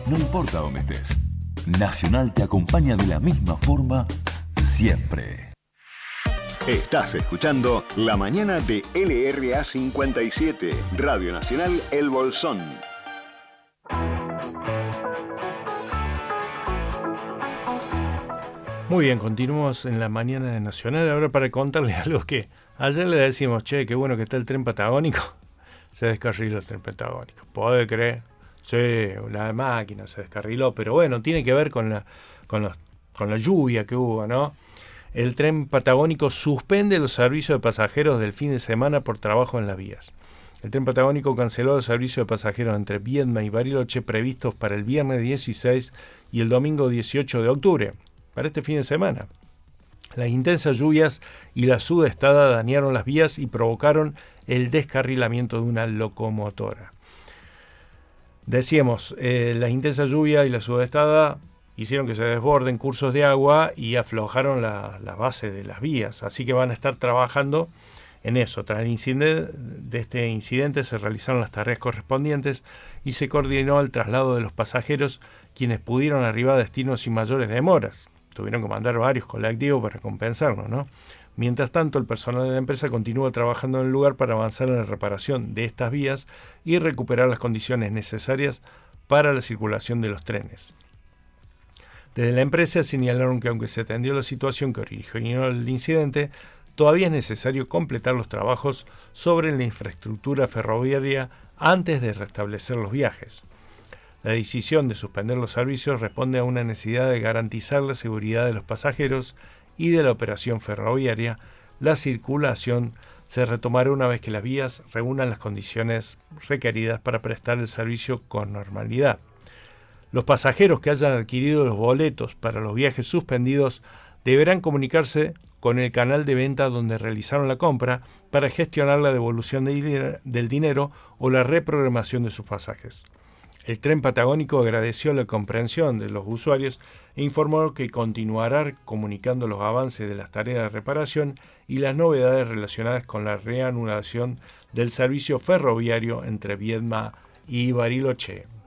No importa dónde estés, Nacional te acompaña de la misma forma siempre. Estás escuchando La Mañana de LRA 57, Radio Nacional El Bolsón. Muy bien, continuamos en La Mañana de Nacional. Ahora para contarles algo que ayer le decimos, che, qué bueno que está el tren patagónico. Se descarriló el tren patagónico. ¿Puede creer? Sí, la máquina se descarriló, pero bueno, tiene que ver con la lluvia que hubo, ¿no? El tren patagónico suspende los servicios de pasajeros del fin de semana por trabajo en las vías. El tren patagónico canceló los servicios de pasajeros entre Viedma y Bariloche previstos para el viernes 16 y el domingo 18 de octubre, para este fin de semana. Las intensas lluvias y la sudestada dañaron las vías y provocaron el descarrilamiento de una locomotora. Decíamos, las intensas lluvias y la sudestada hicieron que se desborden cursos de agua y aflojaron la base de las vías, así que van a estar trabajando en eso. Tras el incidente de este incidente se realizaron las tareas correspondientes y se coordinó el traslado de los pasajeros, quienes pudieron arribar a destinos sin mayores demoras. Tuvieron que mandar varios colectivos para compensarlo, ¿no? Mientras tanto, el personal de la empresa continúa trabajando en el lugar para avanzar en la reparación de estas vías y recuperar las condiciones necesarias para la circulación de los trenes. Desde la empresa señalaron que aunque se atendió la situación que originó el incidente, todavía es necesario completar los trabajos sobre la infraestructura ferroviaria antes de restablecer los viajes. La decisión de suspender los servicios responde a una necesidad de garantizar la seguridad de los pasajeros y de la operación ferroviaria. La circulación se retomará una vez que las vías reúnan las condiciones requeridas para prestar el servicio con normalidad. Los pasajeros que hayan adquirido los boletos para los viajes suspendidos deberán comunicarse con el canal de venta donde realizaron la compra para gestionar la devolución del dinero o la reprogramación de sus pasajes. El tren patagónico agradeció la comprensión de los usuarios e informó que continuará comunicando los avances de las tareas de reparación y las novedades relacionadas con la reanudación del servicio ferroviario entre Viedma y Bariloche.